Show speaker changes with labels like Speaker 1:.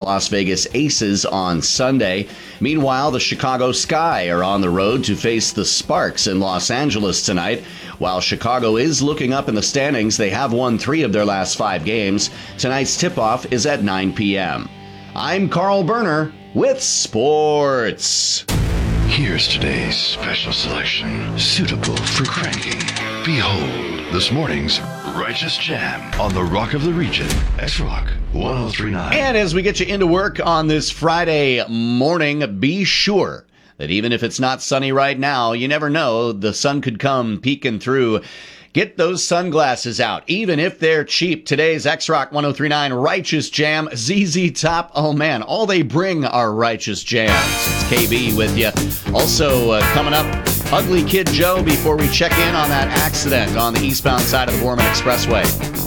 Speaker 1: Las Vegas Aces on Sunday. Meanwhile, the Chicago Sky are on the road to face the Sparks in Los Angeles tonight. While Chicago is looking up in the standings, they have won 3 of their last 5 games. Tonight's tip-off is at 9 p.m. I'm Carl Berner with sports.
Speaker 2: Here's today's special selection, suitable for cranking. Behold, this morning's Righteous Jam on the Rock of the Region, X-Rock 103.9.
Speaker 1: And as we get you into work on this Friday morning, be sure that even if it's not sunny right now, you never know, the sun could come peeking through. Get those sunglasses out, even if they're cheap. Today's X-Rock 103.9 Righteous Jam, ZZ Top. Oh man, all they bring are righteous jams. It's KB with you. Also coming up, Ugly Kid Joe before we check in on that accident on the eastbound side of the Borman Expressway.